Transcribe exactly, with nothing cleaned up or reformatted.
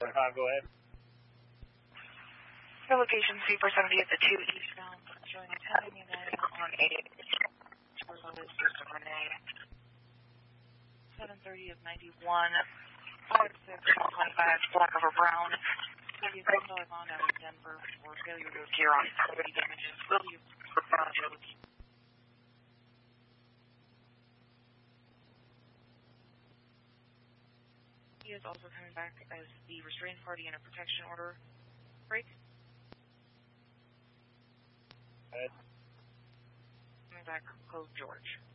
Center five, go ahead. The location C four seventy at the two eastbound, showing a ten ninety-nine on eight. seven thirty of ninety-one, five six twenty-five, black over brown. Give you ten dollars on out of Denver for failure to appear on property damages. Will you? He is also coming back as the restrained party in a protection order. Break. Go ahead. Coming back, Code George.